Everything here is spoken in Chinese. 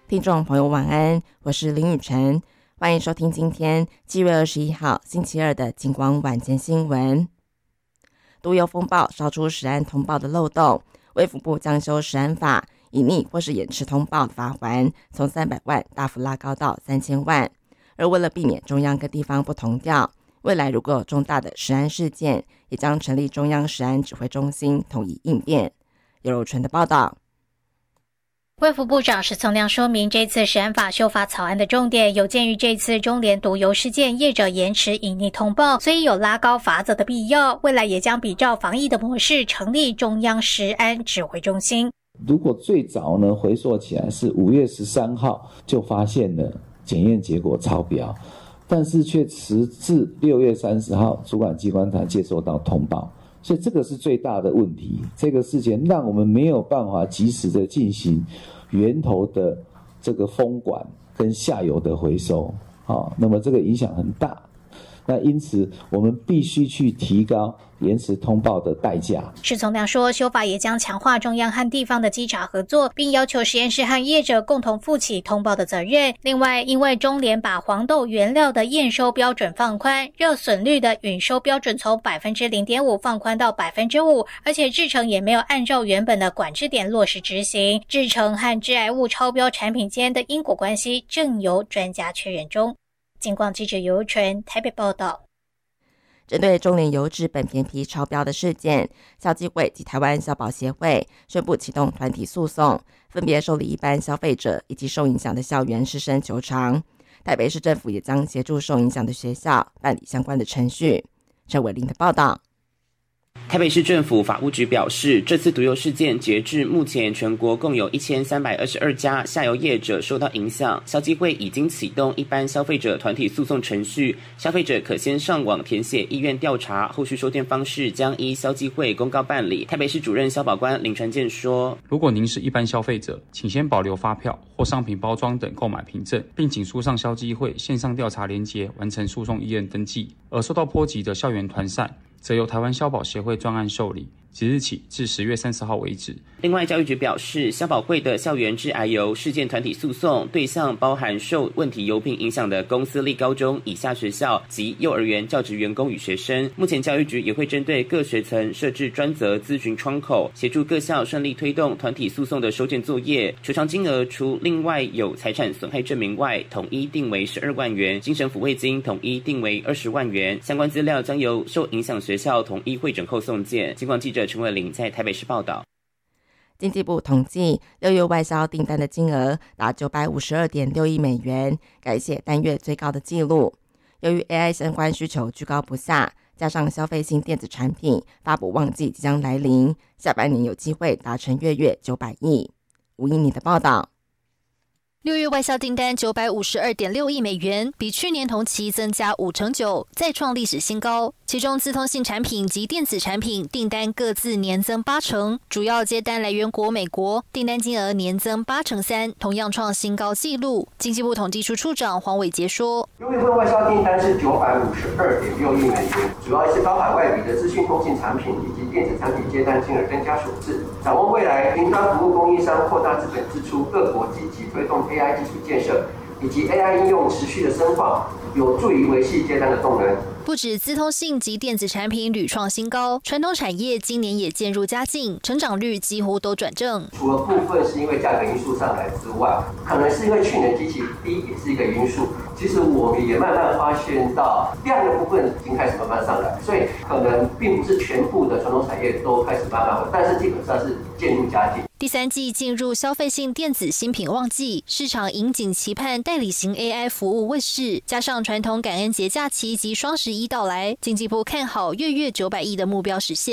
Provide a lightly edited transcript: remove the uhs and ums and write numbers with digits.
听众朋友晚安，我是林雨晨，欢迎收听今天7月21号星期二的警广晚间新闻。毒油风暴烧出食安通报的漏洞，卫福部将修食安法，隐匿或是延迟通报的罚锾从300万大幅拉高到3000万。而为了避免中央跟地方不同调，未来如果有重大的食安事件，也将成立中央食安指挥中心统一应变。尤柔纯的报道。 卫福部长石从亮说明，这次食安法修法草案的重点有鉴于这次中联毒油事件业者延迟隐匿通报，所以有拉高罚则的必要。未来也将比照防疫的模式，成立中央食安指挥中心。 如果最早呢回溯起来是5月13号就发现了检验结果超标，但是却迟至6月30号主管机关才接收到通报，所以这个是最大的问题。这个事件让我们没有办法及时的进行源头的这个封管跟下游的回收，那么这个影响很大。那因此我们必须去提高延迟通报的代价。 石从亮说，修法也将强化中央和地方的稽查合作，并要求实验室和业者共同负起通报的责任。另外，因为中联把黄豆原料的验收标准放宽，热损率的允收标准从 0.5% 放宽到 5%， 而且制程也没有按照原本的管制点落实执行，制程和致癌物超标产品间的因果关系正由专家确认中。警广记者尤柔纯台北报道。 针对中联油脂苯醅醊超标的事件，消基会及台湾消保协会宣布启动团体诉讼，分别受理一般消费者以及受影响的校园师生求偿。台北市政府也将协助受影响的学校办理相关的程序。陈伟玲的报道。 台北市政府法务局表示，这次毒油事件截至目前，全国共有1322家下游业者受到影响。消基会已经启动一般消费者团体诉讼程序，消费者可先上网填写意愿调查，后续收件方式将依消基会公告办理。台北市主任消保官林传健说， 如果您是一般消费者，请先保留发票或商品包装等购买凭证，并请输上消基会线上调查连结，完成诉讼意愿登记。而受到波及的校园团扇，则由台湾消保协会专案受理，即日起至10月30号为止。 另外，教育局表示，消保会的校园致癌油事件团体诉讼对象包含受问题油品影响的公私立高中以下学校及幼儿园教职员工与学生。目前教育局也会针对各学层设置专责咨询窗口，协助各校顺利推动团体诉讼的收件作业。求偿金额除另外有财产损害证明外，统一定为12万元，精神抚慰金统一定为20万元。相关资料将由受影响学校统一汇整后送件。警广记者陈伟玲在台北市报道。 经济部统计，6月外销订单的金额达952.6亿美元，改写单月最高的纪录。由于 AI 相关需求居高不下，加上消费性电子产品发布旺季即将来临，下半年有机会达成月900亿。吴依妮的报道。 6月外销订单952.6亿美元，比去年同期增加5.9%，再创历史新高。其中资通信产品及电子产品订单各自年增8%，主要接单来源国美国，订单金额年增8.3%，同样创新高纪录。经济部统计处处长黄伟杰说 6月份外销订单是952.6亿美元，主要是高海外比的资讯通信产品以及电子产品接单金额增加所致。展望未来，云端服务供应商扩大资本支出，各国积极推动 AI 基础建设以及 AI 应用持续的深化，有助于维系接单的动能。 不止资通信及电子产品屡创新高，传统产业今年也渐入佳境，成长率几乎都转正。 除了部分是因为价格因素上来之外，可能是因为去年基期低也是一个因素。其实我们也慢慢发现到量的部分已经开始慢慢上来，所以可能并不是全部的传统产业都开始慢慢，但是基本上是渐入佳境。 第三季进入消费性电子新品旺季，市场引颈期盼代理型 AI 服务问世，加上传统感恩节假期及双11到来，经济部看好月900亿的目标实现。